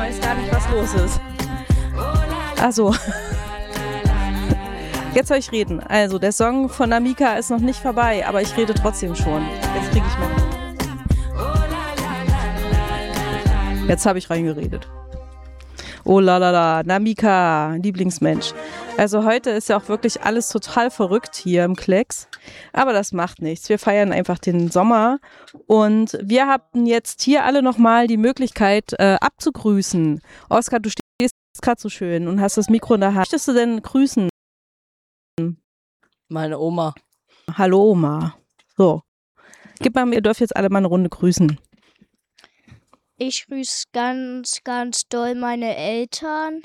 weiß gar nicht, was los ist. Ach so. Jetzt soll ich reden. Also, der Song von Namika ist noch nicht vorbei, aber ich rede trotzdem schon. Jetzt kriege ich mal. Jetzt habe ich reingeredet. Oh la la la, Namika, Lieblingsmensch. Also heute ist ja auch wirklich alles total verrückt hier im Klecks. Aber das macht nichts. Wir feiern einfach den Sommer. Und wir hatten jetzt hier alle nochmal die Möglichkeit abzugrüßen. Oskar, du stehst gerade so schön und hast das Mikro in der Hand. Möchtest du denn grüßen? Meine Oma. Hallo Oma. So. Gib mal, ihr dürft jetzt alle mal eine Runde grüßen. Ich grüße ganz, ganz doll meine Eltern.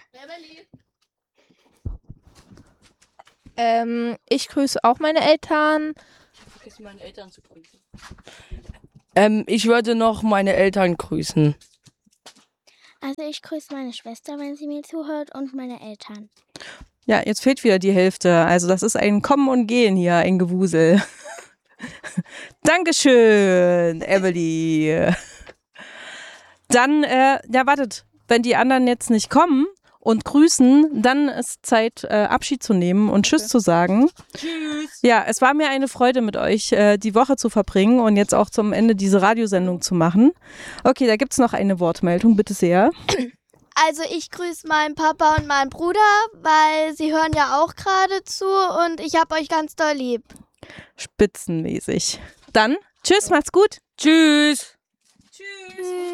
Ich grüße auch meine Eltern. Vergiss meine Eltern zu grüßen. Ich würde noch meine Eltern grüßen. Also ich grüße meine Schwester, wenn sie mir zuhört, und meine Eltern. Ja, jetzt fehlt wieder die Hälfte. Also das ist ein Kommen und Gehen hier, ein Gewusel. Dankeschön, Emily. Dann, ja wartet, wenn die anderen jetzt nicht kommen und grüßen, dann ist Zeit, Abschied zu nehmen und Tschüss zu sagen. Tschüss. Ja, es war mir eine Freude mit euch, die Woche zu verbringen und jetzt auch zum Ende diese Radiosendung zu machen. Okay, da gibt's noch eine Wortmeldung, bitte sehr. Also ich grüße meinen Papa und meinen Bruder, weil sie hören ja auch gerade zu und ich hab euch ganz doll lieb. Spitzenmäßig. Dann, tschüss, macht's gut. Tschüss. Tschüss.